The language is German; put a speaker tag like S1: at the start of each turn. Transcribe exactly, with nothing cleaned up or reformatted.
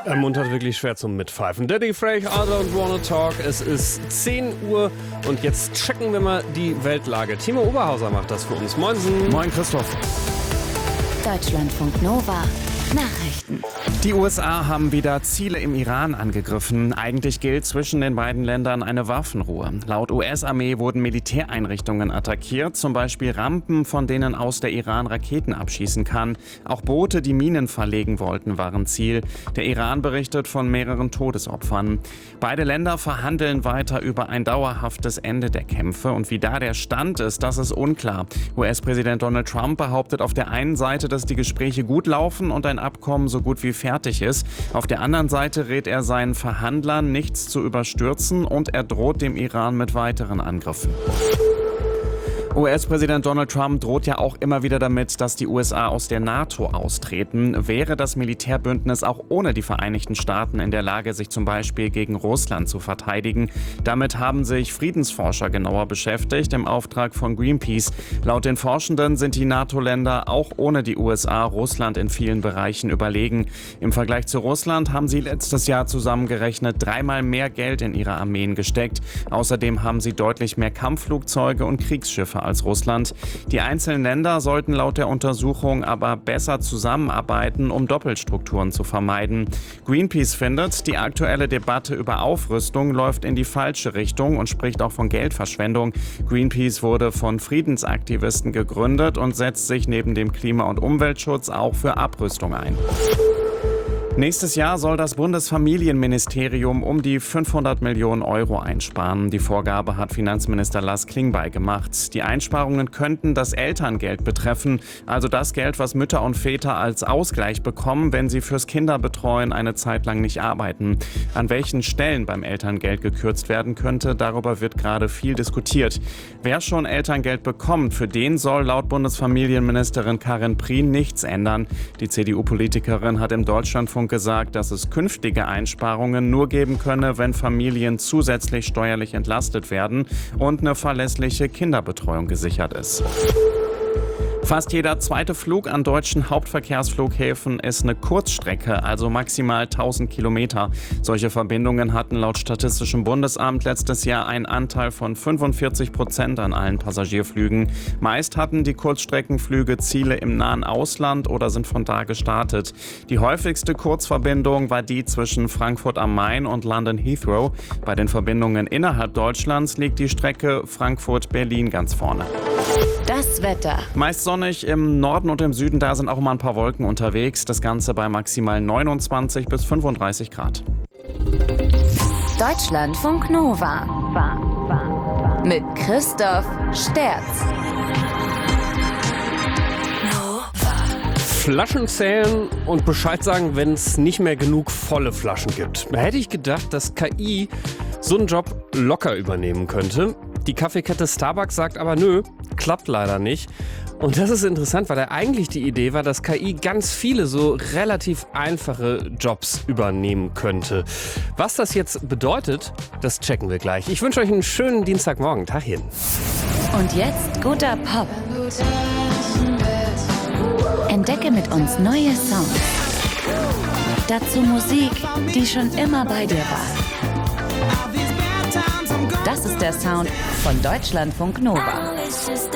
S1: Ermuntert wirklich schwer zum Mitpfeifen. Daddy Frey, I don't wanna talk. Es ist zehn Uhr und jetzt checken wir mal die Weltlage. Timo Oberhauser macht das für uns. Moinsen.
S2: Moin Christoph.
S3: Deutschlandfunk Nova. Nachrichten.
S2: Die U S A haben wieder Ziele im Iran angegriffen. Eigentlich gilt zwischen den beiden Ländern eine Waffenruhe. Laut U S-Armee wurden Militäreinrichtungen attackiert, zum Beispiel Rampen, von denen aus der Iran Raketen abschießen kann. Auch Boote, die Minen verlegen wollten, waren Ziel. Der Iran berichtet von mehreren Todesopfern. Beide Länder verhandeln weiter über ein dauerhaftes Ende der Kämpfe. Und wie da der Stand ist, das ist unklar. U S-Präsident Donald Trump behauptet auf der einen Seite, dass die Gespräche gut laufen und ein Abkommen so gut wie fertig ist. Auf der anderen Seite rät er seinen Verhandlern, nichts zu überstürzen, und er droht dem Iran mit weiteren Angriffen. U S-Präsident Donald Trump droht ja auch immer wieder damit, dass die U S A aus der NATO austreten. Wäre das Militärbündnis auch ohne die Vereinigten Staaten in der Lage, sich zum Beispiel gegen Russland zu verteidigen? Damit haben sich Friedensforscher genauer beschäftigt, im Auftrag von Greenpeace. Laut den Forschenden sind die NATO-Länder auch ohne die U S A Russland in vielen Bereichen überlegen. Im Vergleich zu Russland haben sie letztes Jahr zusammengerechnet dreimal mehr Geld in ihre Armeen gesteckt. Außerdem haben sie deutlich mehr Kampfflugzeuge und Kriegsschiffe als Russland. Die einzelnen Länder sollten laut der Untersuchung aber besser zusammenarbeiten, um Doppelstrukturen zu vermeiden. Greenpeace findet, die aktuelle Debatte über Aufrüstung läuft in die falsche Richtung und spricht auch von Geldverschwendung. Greenpeace wurde von Friedensaktivisten gegründet und setzt sich neben dem Klima- und Umweltschutz auch für Abrüstung ein. Nächstes Jahr soll das Bundesfamilienministerium um die fünfhundert Millionen Euro einsparen. Die Vorgabe hat Finanzminister Lars Klingbeil gemacht. Die Einsparungen könnten das Elterngeld betreffen, also das Geld, was Mütter und Väter als Ausgleich bekommen, wenn sie fürs Kinderbetreuen eine Zeit lang nicht arbeiten. An welchen Stellen beim Elterngeld gekürzt werden könnte, darüber wird gerade viel diskutiert. Wer schon Elterngeld bekommt, für den soll laut Bundesfamilienministerin Karin Prien nichts ändern. Die C D U-Politikerin hat im Deutschlandfunk gesagt, dass es künftige Einsparungen nur geben könne, wenn Familien zusätzlich steuerlich entlastet werden und eine verlässliche Kinderbetreuung gesichert ist. Fast jeder zweite Flug an deutschen Hauptverkehrsflughäfen ist eine Kurzstrecke, also maximal tausend Kilometer. Solche Verbindungen hatten laut Statistischem Bundesamt letztes Jahr einen Anteil von fünfundvierzig Prozent an allen Passagierflügen. Meist hatten die Kurzstreckenflüge Ziele im nahen Ausland oder sind von da gestartet. Die häufigste Kurzverbindung war die zwischen Frankfurt am Main und London Heathrow. Bei den Verbindungen innerhalb Deutschlands liegt die Strecke Frankfurt-Berlin ganz vorne.
S3: Das Wetter.
S2: Meist sonnig, im Norden und im Süden, da sind auch immer ein paar Wolken unterwegs. Das Ganze bei maximal neunundzwanzig bis fünfunddreißig Grad.
S3: Deutschlandfunk Nova. Mit Christoph Sterz.
S1: Flaschen zählen und Bescheid sagen, wenn es nicht mehr genug volle Flaschen gibt. Da hätte ich gedacht, dass K I so einen Job locker übernehmen könnte. Die Kaffeekette Starbucks sagt aber nö, klappt leider nicht. Und das ist interessant, weil da eigentlich die Idee war, dass K I ganz viele so relativ einfache Jobs übernehmen könnte. Was das jetzt bedeutet, das checken wir gleich. Ich wünsche euch einen schönen Dienstagmorgen. Tagchen.
S3: Und jetzt guter Pop. Entdecke mit uns neue Songs. Dazu Musik, die schon immer bei dir war. Das ist der Sound von Deutschlandfunk Nova.